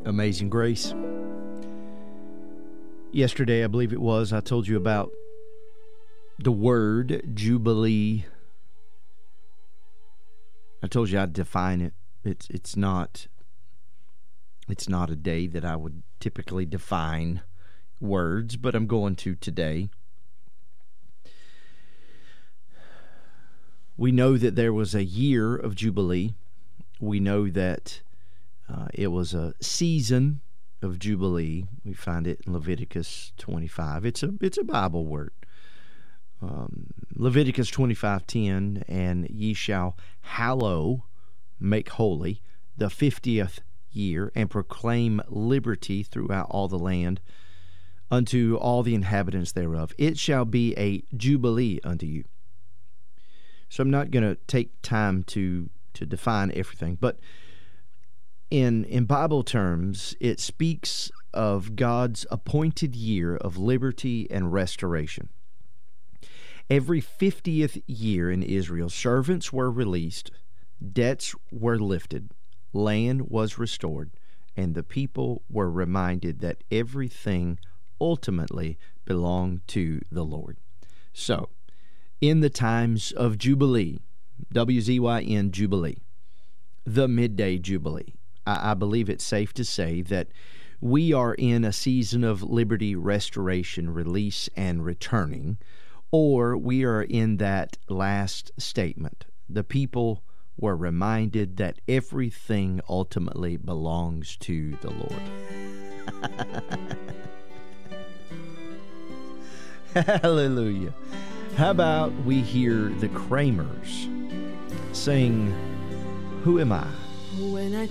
Amazing Grace. Yesterday, I believe it was, I told you about the word Jubilee. I told you I'd define it. It's not a day that I would typically define words, but I'm going to today. We know that there was a year of Jubilee. We know that it was a season of Jubilee. We find it in Leviticus 25. It's a Bible word. Leviticus 25:10, and ye shall hallow, make holy, the 50th year, and proclaim liberty throughout all the land unto all the inhabitants thereof. It shall be a jubilee unto you. So I'm not going to take time to define everything, but in Bible terms, it speaks of God's appointed year of liberty and restoration. Every 50th year in Israel, servants were released, debts were lifted, land was restored, and the people were reminded that everything ultimately belonged to the Lord. So, in the times of Jubilee, WZYN Jubilee, the midday Jubilee, I believe it's safe to say that we are in a season of liberty, restoration, release, and returning, or we are in that last statement. The people were reminded that everything ultimately belongs to the Lord. Hallelujah. How about we hear the Kramers sing, Who Am I? When I